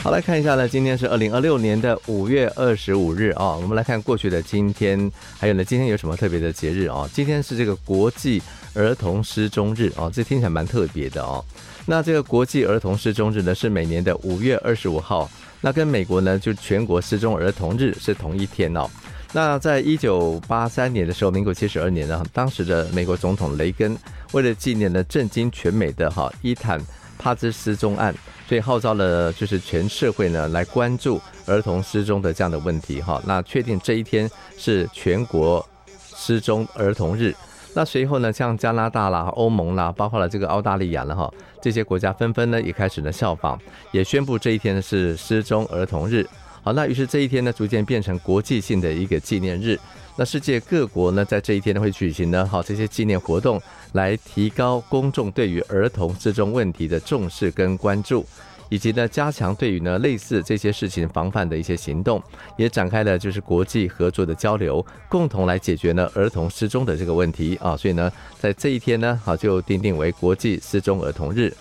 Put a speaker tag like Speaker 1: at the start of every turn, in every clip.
Speaker 1: 好，来看一下呢，今天是2026年的5月25日啊。我们来看过去的今天，还有呢，今天有什么特别的节日啊？今天是这个国际儿童失踪日啊，这听起来蛮特别的哦。那这个国际儿童失踪日呢，是每年的5月25号，那跟美国呢就全国失踪儿童日是同一天哦。那在1983年的时候，民国72年呢，当时的美国总统雷根为了纪念了震惊全美的伊坦帕兹失踪案，所以号召了就是全社会呢来关注儿童失踪的这样的问题哈。那确定这一天是全国失踪儿童日。那随后呢，像加拿大啦、欧盟啦，包括了这个澳大利亚了哈，这些国家纷纷呢也开始呢效仿，也宣布这一天呢是失踪儿童日。好，那于是这一天呢逐渐变成国际性的一个纪念日。那世界各国呢在这一天呢会举行呢这些纪念活动，来提高公众对于儿童失踪问题的重视跟关注，以及呢加强对于呢类似这些事情防范的一些行动，也展开了就是国际合作的交流，共同来解决呢儿童失踪的这个问题啊。所以呢在这一天呢就定定为国际失踪儿童日。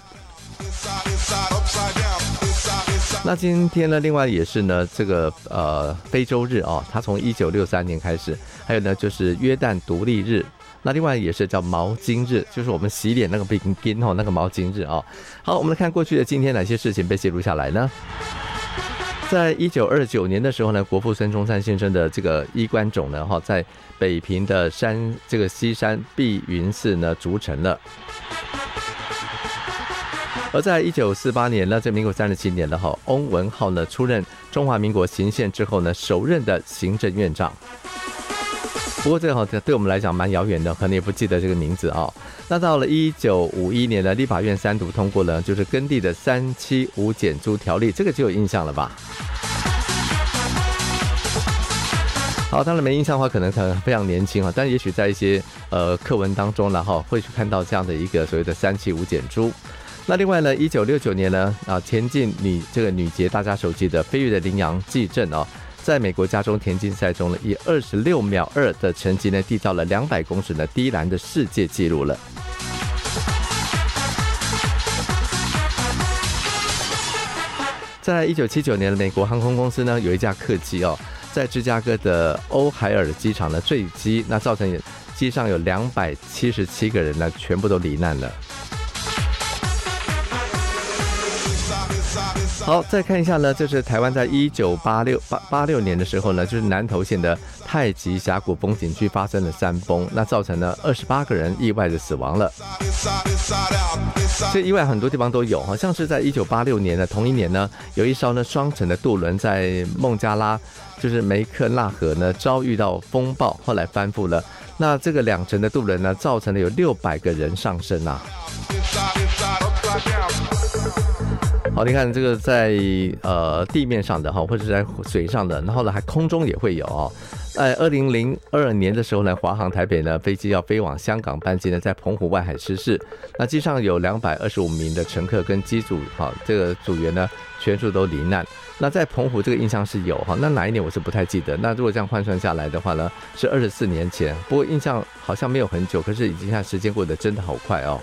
Speaker 1: 那今天呢，另外也是呢，这个非洲日啊，它从1963年开始，还有呢就是约旦独立日，那另外也是叫毛巾日，就是我们洗脸那个巾那个毛巾日啊。好，我们来看过去的今天哪些事情被记录下来呢？在1929年的时候呢，国父孙中山先生的这个衣冠冢呢，在北平的这个西山碧云寺呢筑成了。而在1948年呢，这民国37年的翁文灏呢出任中华民国行宪之后呢首任的行政院长。不过这个对我们来讲蛮遥远的，可能也不记得这个名字啊。那到了1951年呢，立法院3读通过了就是耕地的375减租条例，这个就有印象了吧？好，当然没印象的话，可能非常年轻啊，但也许在一些课文当中然后会去看到这样的一个所谓的375减租。那另外呢，1969年呢，田径女节大家熟悉的飞跃的羚羊纪政在美国加州田径赛中呢，以26秒2的成绩呢，缔造了200公尺的低栏的世界纪录了。在1979年，美国航空公司呢有一架客机在芝加哥的欧海尔机场呢坠机，那造成机上有277个人呢全部都罹难了。好，再看一下呢，就是台湾在1986年的时候呢，就是南投县的太极峡谷风景区发生了山崩，那造成了28个人意外的死亡了。这意外很多地方都有，好像是在1986年的同一年呢，有一艘呢双层的渡轮在孟加拉就是梅克纳河呢遭遇到风暴，后来翻覆了。那这个2层的渡轮呢，造成了有600个人丧生啊。好，你看这个在地面上的或者在水上的，然后呢还空中也会有在2002年的时候呢，华航台北呢飞机要飞往香港班机呢，在澎湖外海失事，那机上有225名的乘客跟机组这个组员呢全数都罹难。那在澎湖这个印象是有那哪一年我是不太记得。那如果这样换算下来的话呢，是24年前，不过印象好像没有很久，可是已经看时间过得真的好快哦。